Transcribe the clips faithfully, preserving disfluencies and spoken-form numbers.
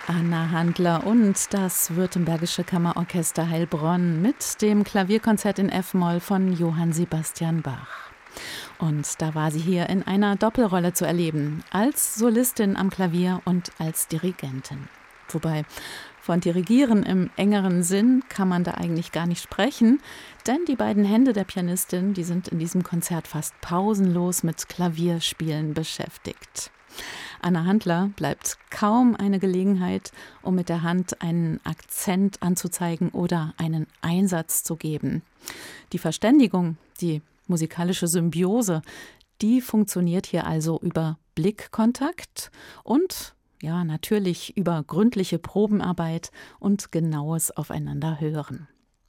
Anna Handler und das Württembergische Kammerorchester Heilbronn mit dem Klavierkonzert in F-Moll von Johann Sebastian Bach. Und da war sie hier in einer Doppelrolle zu erleben, als Solistin am Klavier und als Dirigentin. Wobei, von Dirigieren im engeren Sinn kann man da eigentlich gar nicht sprechen, denn die beiden Hände der Pianistin, die sind in diesem Konzert fast pausenlos mit Klavierspielen beschäftigt. Anna Handler bleibt kaum eine Gelegenheit, um mit der Hand einen Akzent anzuzeigen oder einen Einsatz zu geben. Die Verständigung, die musikalische Symbiose, die funktioniert hier also über Blickkontakt und ja, natürlich über gründliche Probenarbeit und genaues Aufeinanderhören.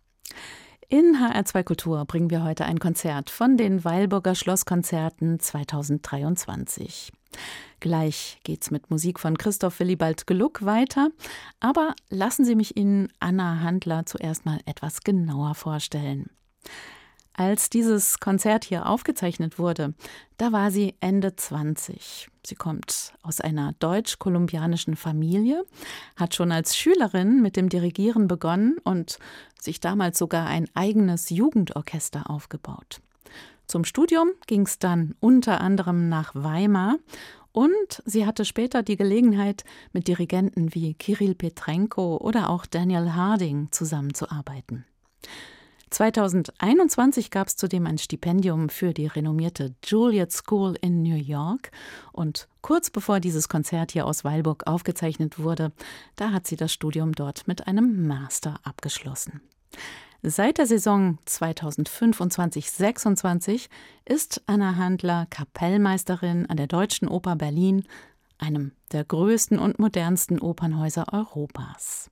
In H R zwei Kultur bringen wir heute ein Konzert von den Weilburger Schlosskonzerten zweitausenddreiundzwanzig. Gleich geht's mit Musik von Christoph Willibald Gluck weiter, aber lassen Sie mich Ihnen Anna Handler zuerst mal etwas genauer vorstellen. Als dieses Konzert hier aufgezeichnet wurde, da war sie Ende zwanzig. Sie kommt aus einer deutsch-kolumbianischen Familie, hat schon als Schülerin mit dem Dirigieren begonnen und sich damals sogar ein eigenes Jugendorchester aufgebaut. Zum Studium ging es dann unter anderem nach Weimar und sie hatte später die Gelegenheit, mit Dirigenten wie Kirill Petrenko oder auch Daniel Harding zusammenzuarbeiten. zweitausendeinundzwanzig gab es zudem ein Stipendium für die renommierte Juilliard School in New York und kurz bevor dieses Konzert hier aus Weilburg aufgezeichnet wurde, da hat sie das Studium dort mit einem Master abgeschlossen. Seit der Saison zweitausendfünfundzwanzig sechsundzwanzig ist Anna Handler Kapellmeisterin an der Deutschen Oper Berlin, einem der größten und modernsten Opernhäuser Europas.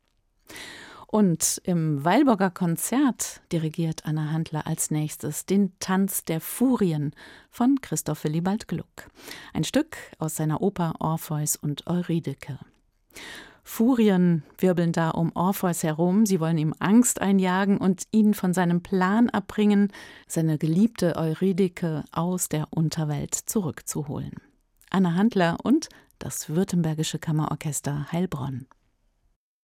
Und im Weilburger Konzert dirigiert Anna Handler als nächstes den Tanz der Furien von Christoph Willibald Gluck. Ein Stück aus seiner Oper Orpheus und Eurydike. Furien wirbeln da um Orpheus herum, sie wollen ihm Angst einjagen und ihn von seinem Plan abbringen, seine geliebte Eurydike aus der Unterwelt zurückzuholen. Anna Handler und das Württembergische Kammerorchester Heilbronn.